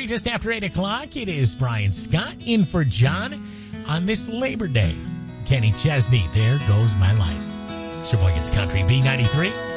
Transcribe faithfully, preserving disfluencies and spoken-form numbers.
just after eight o'clock. It is Brian Scott in for John on this Labor Day. Kenny Chesney, There Goes My Life. Sheboygan's Country B ninety-three.